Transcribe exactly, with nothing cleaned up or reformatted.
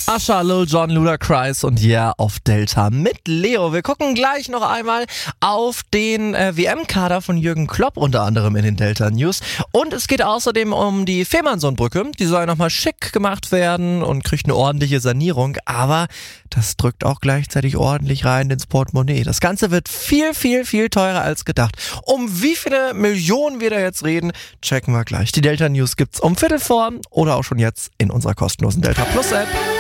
Usher, Lil Jon, Ludacris und Yeah auf Delta mit Leo. Wir gucken gleich noch einmal auf den äh, W M-Kader von Jürgen Klopp, unter anderem in den Delta News. Und es geht außerdem um die Fehmarnsohnbrücke. Die soll nochmal schick gemacht werden und kriegt eine ordentliche Sanierung. Aber das drückt auch gleichzeitig ordentlich rein ins Portemonnaie. Das Ganze wird viel, viel, viel teurer als gedacht. Um wie viele Millionen wir da jetzt reden, checken wir gleich. Die Delta News gibt's um Viertel vor oder auch schon jetzt in unserer kostenlosen Delta Plus App.